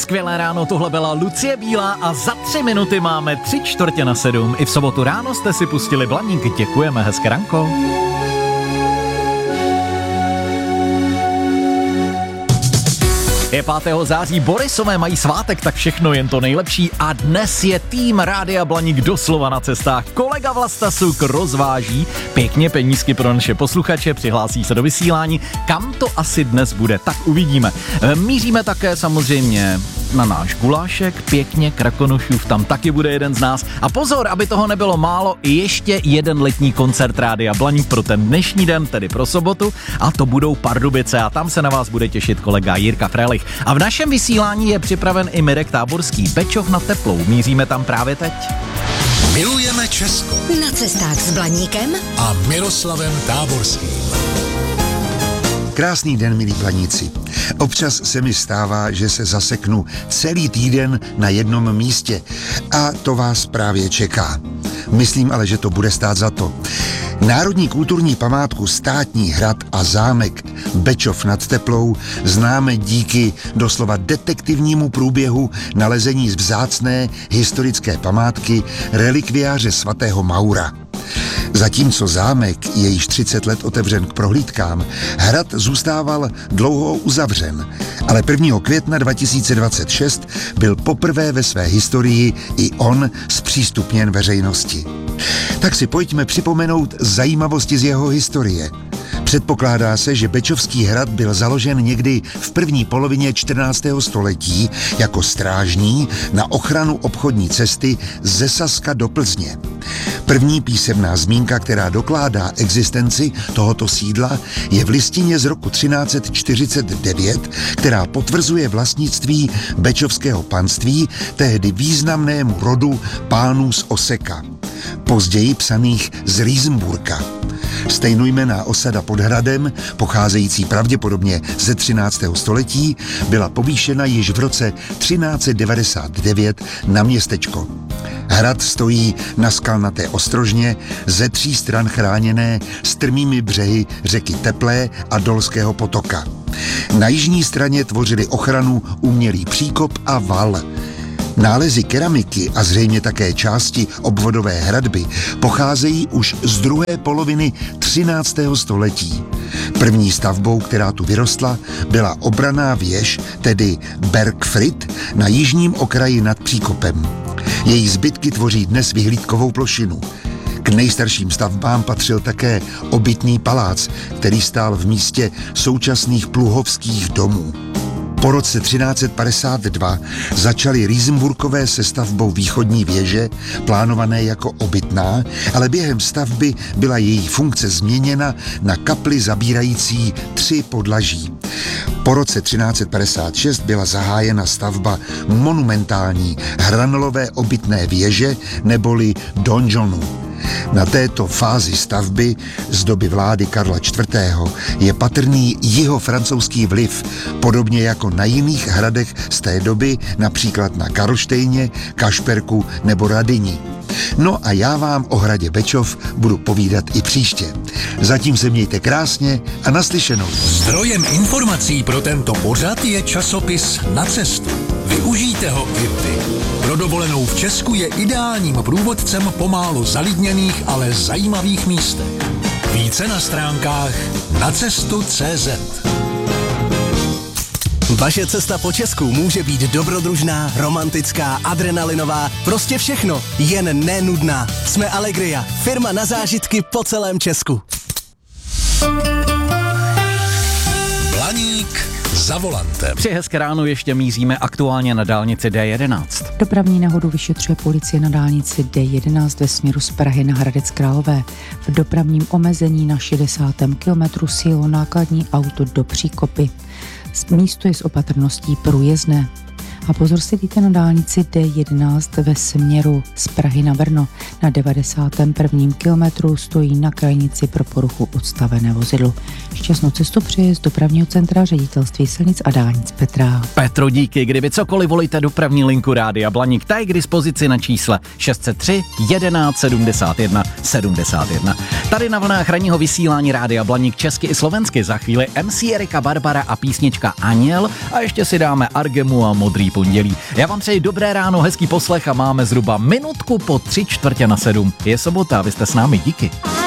skvělé ráno, tohle byla Lucie Bílá a za 3 minuty máme 6:45. I v sobotu ráno jste si pustili Blaník, děkujeme, hezké ranko. Je 5. září, Borisové mají svátek, tak všechno jen to nejlepší a dnes je tým Rádia Blaník doslova na cestách. Kolega Vlasta Suk rozváží pěkně penízky pro naše posluchače, přihlásí se do vysílání. Kam to asi dnes bude, tak uvidíme. Míříme také samozřejmě na náš gulášek, pěkně Krakonošův, tam taky bude jeden z nás. A pozor, aby toho nebylo málo, ještě jeden letní koncert Rádia Blaník pro ten dnešní den, tedy pro sobotu, a to budou Pardubice a tam se na vás bude těšit kolega Jirka Frelich. A v našem vysílání je připraven i Mirek Táborský, Bečov nad Teplou, míříme tam právě teď. Milujeme Česko. Na cestách s Blaníkem a Miroslavem Táborským. Krásný den, milí Blaníci. Občas se mi stává, že se zaseknu celý týden na jednom místě a to vás právě čeká. Myslím ale, že to bude stát za to. Národní kulturní památku Státní hrad a zámek Bečov nad Teplou známe díky doslova detektivnímu průběhu nalezení vzácné historické památky relikviáře svatého Maura. Zatímco zámek je již 30 let otevřen k prohlídkám, hrad zůstával dlouho uzavřen, ale 1. května 2026 byl poprvé ve své historii i on zpřístupněn veřejnosti. Tak si pojďme připomenout zajímavosti z jeho historie. Předpokládá se, že Bečovský hrad byl založen někdy v první polovině 14. století jako strážní na ochranu obchodní cesty ze Saska do Plzně. První písemná zmínka, která dokládá existenci tohoto sídla, je v listině z roku 1349, která potvrzuje vlastnictví bečovského panství tehdy významnému rodu pánů z Oseka, později psaných z Rýsenburka. Stejnojmenná osada pod hradem, pocházející pravděpodobně ze 13. století, byla povýšena již v roce 1399 na městečko. Hrad stojí na skalnaté ostrožně, ze 3 stran chráněné strmými břehy řeky Teplé a Dolského potoka. Na jižní straně tvořili ochranu umělý příkop a val. Nálezy keramiky a zřejmě také části obvodové hradby pocházejí už z druhé poloviny 13. století. První stavbou, která tu vyrostla, byla obranná věž, tedy Bergfried, na jižním okraji nad příkopem. Její zbytky tvoří dnes vyhlídkovou plošinu. K nejstarším stavbám patřil také obytný palác, který stál v místě současných pluhovských domů. Po roce 1352 začaly Rýsenburkové se stavbou východní věže, plánované jako obytná, ale během stavby byla její funkce změněna na kapli zabírající 3 podlaží. Po roce 1356 byla zahájena stavba monumentální hranolové obytné věže neboli donžonu. Na této fázi stavby z doby vlády Karla IV. Je patrný jihofrancouzský vliv, podobně jako na jiných hradech z té doby, například na Karlštejně, Kašperku nebo Radyni. No a já vám o hradě Bečov budu povídat i příště. Zatím se mějte krásně a naslyšenou. Zdrojem informací pro tento pořad je časopis Na cestu. Využijte ho i vy. Pro dovolenou v Česku je ideálním průvodcem po málo zalidněných, ale zajímavých místech. Více na stránkách nacestu.cz. Vaše cesta po Česku může být dobrodružná, romantická, adrenalinová, prostě všechno, jen nenudná. Jsme Allegria, firma na zážitky po celém Česku. Blaník za volantem. Při hezké ráno ještě míříme aktuálně na dálnici D11. Dopravní nehodu vyšetřuje policie na dálnici D11 ve směru z Prahy na Hradec Králové. V dopravním omezení na 60. kilometru sjelo nákladní auto do příkopy. Místo je s opatrností průjezdné. A pozor si dejte na dálnici D11 ve směru z Prahy na Brno. Na 91. kilometru stojí na krajnici pro poruchu odstavené vozidlo. šťastnou cestu přeje z dopravního centra Ředitelství silnic a dálnic Petra. Petro, díky, kdyby cokoliv volíte dopravní linku Rádia Blaník, ta je k dispozici na čísle 603 11 71 71. Tady na vlnách ranního vysílání Rádia Blaník česky i slovensky, za chvíli MC Erika Barbara a písnička Aněl a ještě si dáme Argemu a Modrý pondělí. Já vám přeji dobré ráno, hezký poslech a máme zhruba minutku po 6:45. Je sobota, vy jste s námi, díky.